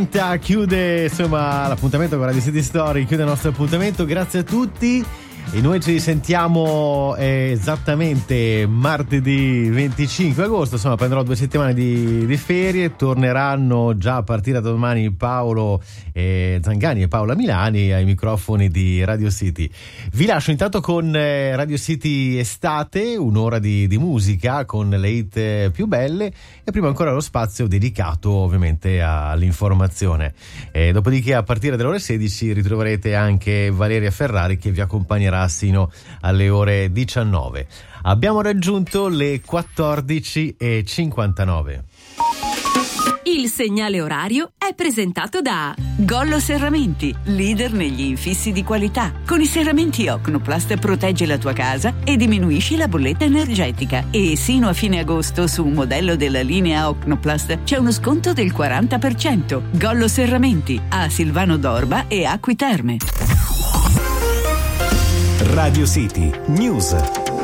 Chiude insomma l'appuntamento con Radio City Story, chiude il nostro appuntamento. Grazie a tutti e noi ci risentiamo esattamente martedì 25 agosto. Insomma, prenderò 2 settimane di ferie. Torneranno già a partire da domani Paolo Zangani e Paola Milani ai microfoni di Radio City. Vi lascio intanto con Radio City Estate, un'ora di musica con le hit più belle e prima ancora lo spazio dedicato ovviamente all'informazione. Dopodiché a partire dalle ore 16 ritroverete anche Valeria Ferrari che vi accompagnerà sino alle ore 19. Abbiamo raggiunto le 14:59. Il segnale orario è presentato da Gollo Serramenti, leader negli infissi di qualità. Con i serramenti Ocnoplast proteggi la tua casa e diminuisci la bolletta energetica. E sino a fine agosto su un modello della linea Ocnoplast c'è uno sconto del 40%. Gollo Serramenti a Silvano d'Orba e Acqui Terme. Radio City News.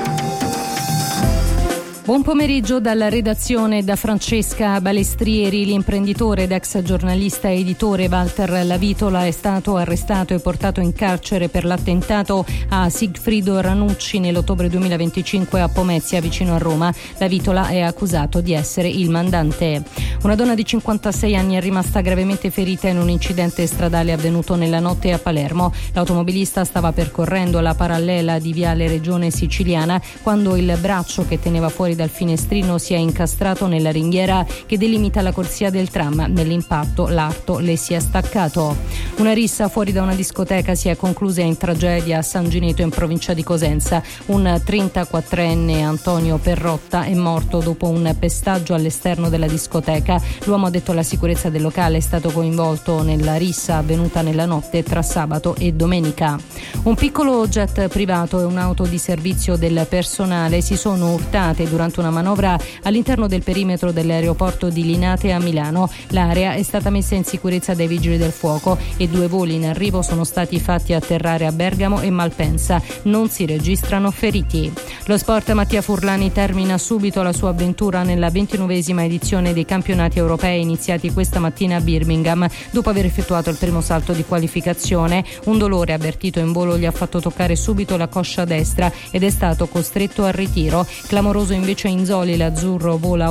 Buon pomeriggio dalla redazione da Francesca Balestrieri. L'imprenditore ed ex giornalista e editore Walter Lavitola è stato arrestato e portato in carcere per l'attentato a Sigfrido Ranucci nell'ottobre 2025 a Pomezia, vicino a Roma. Lavitola è accusato di essere il mandante. Una donna di 56 anni è rimasta gravemente ferita in un incidente stradale avvenuto nella notte a Palermo. L'automobilista stava percorrendo la parallela di Viale Regione Siciliana quando il braccio che teneva fuori dal finestrino si è incastrato nella ringhiera che delimita la corsia del tram. Nell'impatto l'arto le si è staccato. Una rissa fuori da una discoteca si è conclusa in tragedia a San Gineto in provincia di Cosenza. Un 34enne, Antonio Perrotta, è morto dopo un pestaggio all'esterno della discoteca. L'uomo addetto alla sicurezza del locale è stato coinvolto nella rissa avvenuta nella notte tra sabato e domenica. Un piccolo jet privato e un'auto di servizio del personale si sono urtate durante una manovra all'interno del perimetro dell'aeroporto di Linate a Milano. L'area è stata messa in sicurezza dai vigili del fuoco e 2 voli in arrivo sono stati fatti atterrare a Bergamo e Malpensa. Non si registrano feriti. Lo sport, Mattia Furlani termina subito la sua avventura nella 29esima edizione dei campionati europei iniziati questa mattina a Birmingham. Dopo aver effettuato il primo salto di qualificazione, un dolore avvertito in volo gli ha fatto toccare subito la coscia destra ed è stato costretto al ritiro. Clamoroso invece Inzoli, l'azzurro vola